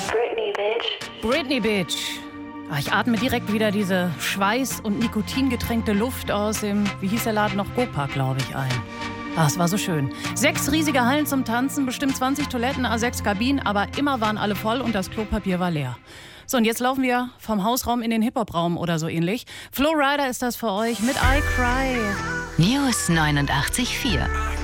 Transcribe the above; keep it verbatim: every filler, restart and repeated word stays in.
Britney, bitch. Britney, bitch. Ah, ich atme direkt wieder diese Schweiß- und Nikotingetränkte Luft aus dem, wie hieß der Laden noch, Gopa, glaube ich, ein. Ah, es war so schön. Sechs riesige Hallen zum Tanzen, bestimmt zwanzig Toiletten, A sechs Kabinen, aber immer waren alle voll und das Klopapier war leer. So, und jetzt laufen wir vom Hausraum in den Hip-Hop-Raum oder so ähnlich. Flo Rida ist das für euch mit I Cry. News neunundachtzig Komma vier.